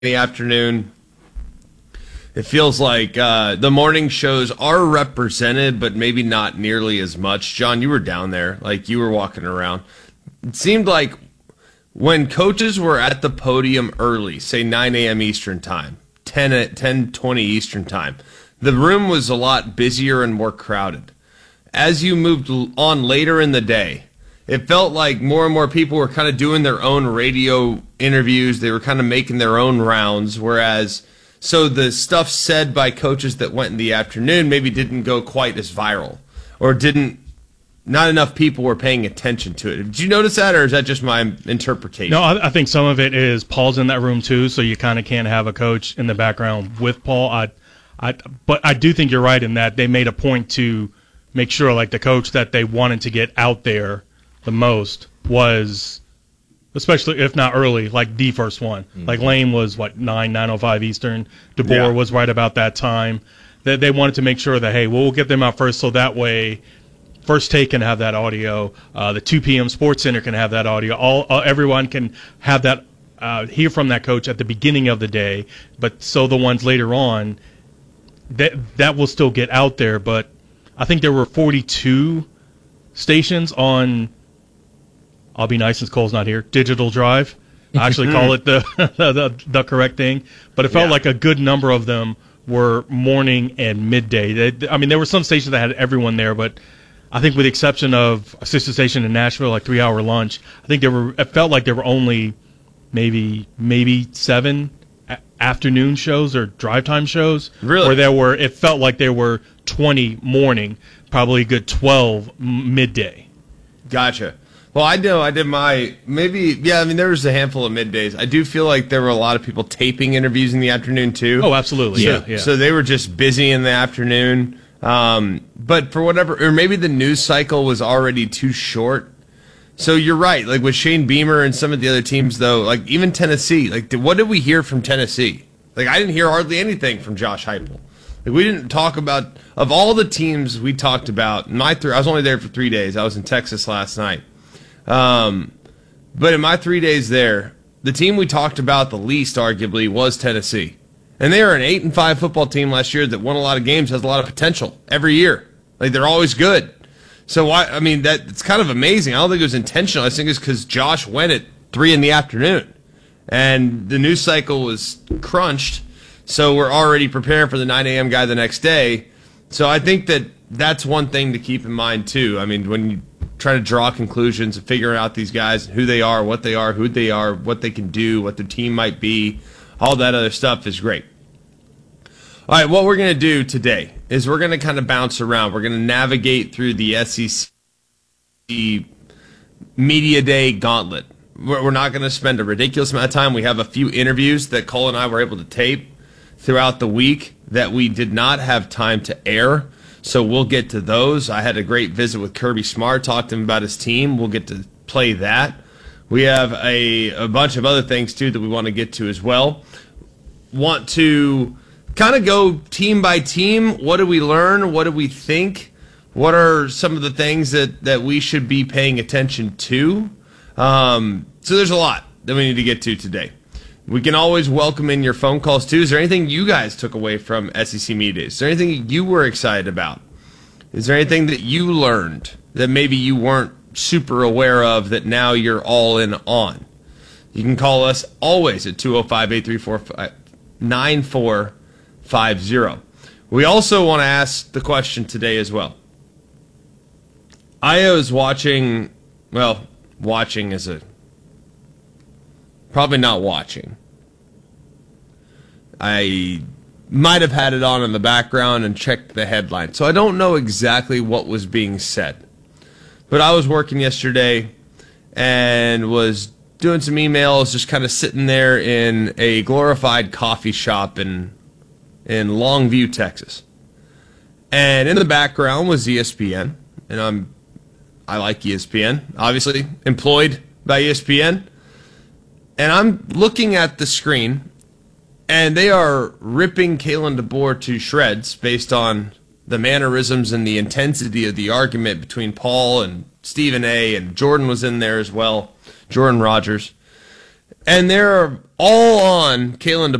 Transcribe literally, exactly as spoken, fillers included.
the afternoon. It feels like uh, the morning shows are represented, but maybe not nearly as much. John, you were down there, like you were walking around. It seemed like when coaches were at the podium early, say nine a.m. Eastern time, ten twenty Eastern time, the room was a lot busier and more crowded. As you moved on later in the day, it felt like more and more people were kind of doing their own radio interviews. They were kind of making their own rounds, whereas so the stuff said by coaches that went in the afternoon maybe didn't go quite as viral, or didn't, not enough people were paying attention to it. Did you notice that, or is that just my interpretation? No, I, I think some of it is Paul's in that room too, so you kind of can't have a coach in the background with Paul. I, I, but I do think you're right in that they made a point to make sure, like the coach that they wanted to get out there the most was, especially if not early, like the first one. Mm-hmm. Like Lane was what nine nine oh five Eastern. DeBoer yeah. was right about that time. That they, they wanted to make sure that hey, well, we'll get them out first, so that way, First Take can have that audio. Uh, the two p.m. Sports Center can have that audio. All uh, everyone can have that. Uh, hear from that coach at the beginning of the day, but so the ones later on, that that will still get out there. But I think there were forty-two stations on. I'll be nice since Cole's not here. Digital Drive. I actually call it the, the the correct thing, but it felt yeah. like a good number of them were morning and midday. They, I mean, there were some stations that had everyone there, but I think with the exception of a sister station in Nashville, like three hour lunch, I think there were. It felt like there were only maybe maybe seven a- afternoon shows or drive time shows. Really? Where there were. It felt like there were twenty morning, probably a good twelve midday. Gotcha. Well, I know I did my, maybe, yeah, I mean, there was a handful of middays. I do feel like there were a lot of people taping interviews in the afternoon, too. Oh, absolutely, So, yeah, yeah. So they were just busy in the afternoon. Um, but for whatever, or maybe the news cycle was already too short. So you're right, like with Shane Beamer and some of the other teams, though, like even Tennessee, like did, what did we hear from Tennessee? Like I didn't hear hardly anything from Josh Heupel. Like we didn't talk about, of all the teams we talked about, my three, I was only there for three days. I was in Texas last night. Um, but in my three days there, the team we talked about the least, arguably, was Tennessee. And they are an eight and five football team last year that won a lot of games, has a lot of potential every year. Like they're always good. So why? I mean, that it's kind of amazing. I don't think it was intentional. I think it's because Josh went at three in the afternoon, and the news cycle was crunched. So we're already preparing for the nine a.m. guy the next day. So I think that that's one thing to keep in mind too. I mean, when you try to draw conclusions and figure out these guys, who they are, what they are, who they are, what they can do, what their team might be, all that other stuff is great. All right, what we're going to do today is we're going to kind of bounce around. We're going to navigate through the S E C Media Day gauntlet. We're not going to spend a ridiculous amount of time. We have a few interviews that Cole and I were able to tape throughout the week that we did not have time to air. So we'll get to those. I had a great visit with Kirby Smart, talked to him about his team. We'll get to play that. We have a, a bunch of other things, too, that we want to get to as well. Want to kind of go team by team. What did we learn? What do we think? What are some of the things that, that we should be paying attention to? Um, so there's a lot that we need to get to today. We can always welcome in your phone calls, too. Is there anything you guys took away from S E C Media Days? Is there anything you were excited about? Is there anything that you learned that maybe you weren't super aware of that now you're all in on? You can call us always at two oh five, eight three four, nine four five zero. We also want to ask the question today as well. I was watching, well, watching is a, probably not watching. I might have had it on in the background and checked the headline. So I don't know exactly what was being said. But I was working yesterday and was doing some emails, just kind of sitting there in a glorified coffee shop in in Longview, Texas. And in the background was E S P N. And I'm I like E S P N, obviously, employed by E S P N. And I'm looking at the screen, and they are ripping Kalen DeBoer to shreds based on the mannerisms and the intensity of the argument between Paul and Stephen A. and Jordan was in there as well, Jordan Rogers. And they're all on Kalen